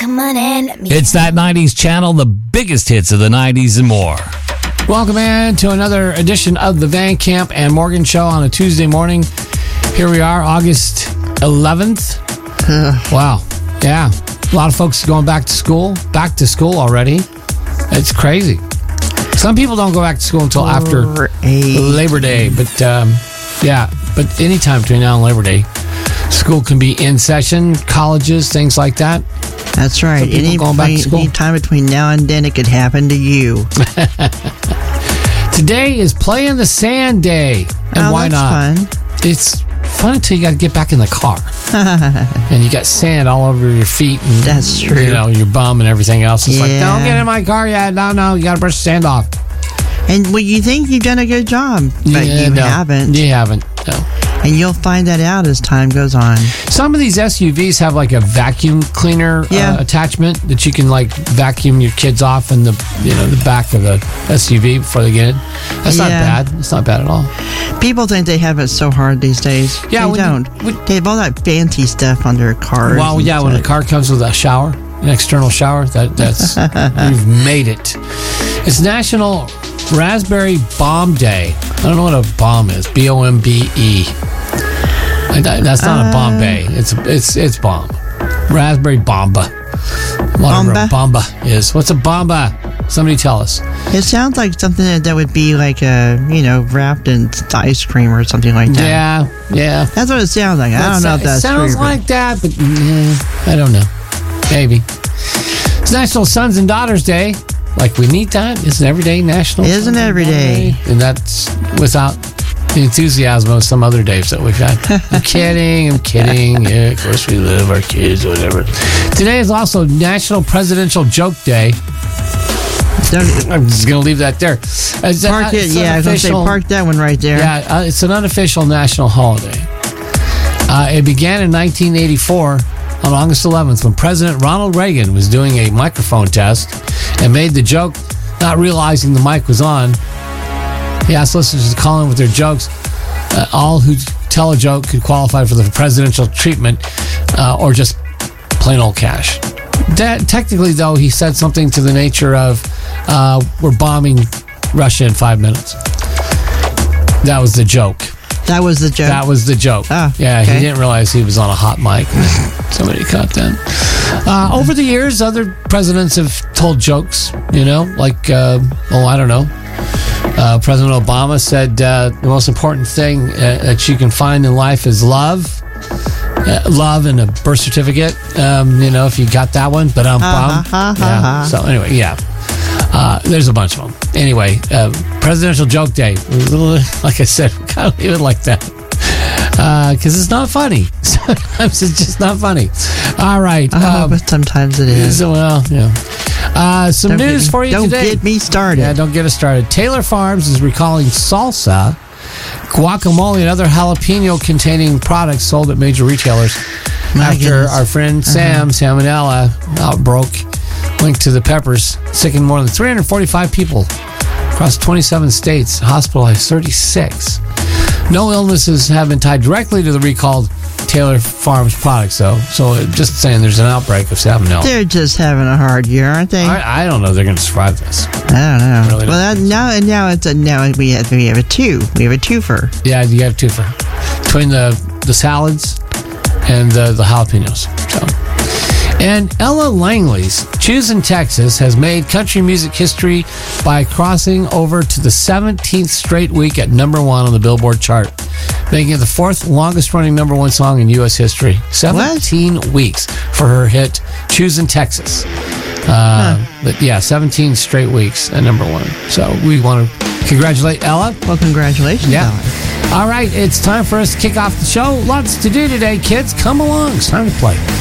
come on and let me. It's That 90s Channel, the biggest hits of the 90s and more. Welcome in to another edition of the Van Camp and Morgan Show on a Tuesday morning. Here we are, August 11th. Wow. Yeah. A lot of folks going back to school already. It's crazy. Some people don't go back to school until after Labor Day. But, but anytime between now and Labor Day, school can be in session, colleges, things like that. That's right. Any time between now and then, it could happen to you. Today is Play in the Sand Day. And why not? Fun. It's fun until you got to get back in the car. And you got sand all over your feet. And, that's true. You know, your bum and everything else. It's like, don't get in my car yet. No, you got to brush the sand off. And you think you've done a good job, but haven't. You haven't, no. And you'll find that out as time goes on. Some of these SUVs have like a vacuum cleaner attachment that you can like vacuum your kids off in the back of the SUV before they get in. That's not bad. It's not bad at all. People think they have it so hard these days. Yeah, they don't. They have all that fancy stuff on their cars. Well, yeah, when a car comes with a shower, an external shower, that's you've made it. It's National Raspberry Bomb Day. I don't know what a bomb is. B-O-M-B-E. That's not a Bombay. It's bomb. Raspberry Bomba. Whatever a Bomba is. What's a Bomba? Somebody tell us. It sounds like something that would be like wrapped in ice cream or something like that. Yeah. That's what it sounds like. I don't know if that's true. It sounds like that, but I don't know. Maybe. It's National Sons and Daughters Day. Like we need that. It's an everyday national. Isn't every day. And that's without the enthusiasm of some other days that we've had. I'm kidding. Yeah, of course we love our kids or whatever. Today is also National Presidential Joke Day. I'm just going to leave that there. Park it. Yeah, I was going to say park that one right there. Yeah, it's an unofficial national holiday. It began in 1984 on August 11th when President Ronald Reagan was doing a microphone test and made the joke, not realizing the mic was on. He asked listeners to call in with their jokes. All who tell a joke could qualify for the presidential treatment or just plain old cash. Technically, though, he said something to the nature of, we're bombing Russia in 5 minutes. That was the joke. That was the joke? Oh, yeah, okay. He didn't realize he was on a hot mic. Somebody caught that. Over the years, other presidents have told jokes, like, I don't know. President Obama said the most important thing that you can find in life is love. Love and a birth certificate. If you got that one. But So anyway, there's a bunch of them. Anyway, Presidential Joke Day. Like I said, we gotta leave it like that. Because it's not funny. Sometimes it's just not funny. All right. But sometimes it is. Well, yeah. Some news for you today. Don't get me started. Yeah, don't get us started. Taylor Farms is recalling salsa, guacamole, and other jalapeno-containing products sold at major retailers after our friend Sam Salmonella outbroke linked to the peppers, sickened more than 345 people across 27 states, hospitalized 36. No illnesses have been tied directly to the recalled Taylor Farms products, though. So just saying there's an outbreak of salmonella. They're just having a hard year, aren't they? I don't know if they're going to survive this. I don't know. Really now we have a two. We have a twofer. Yeah, you have a twofer between the salads and the jalapenos. So. And Ella Langley's Choosing Texas has made country music history by crossing over to the 17th straight week at number 1 on the Billboard chart, making it the 4th longest running number 1 song in U.S. history. 17 weeks for her hit Choosing Texas. But 17 straight weeks at number 1. So we want to congratulate Ella. Well, congratulations, Ella. All right, it's time for us to kick off the show. Lots to do today, kids. Come along. It's time to play.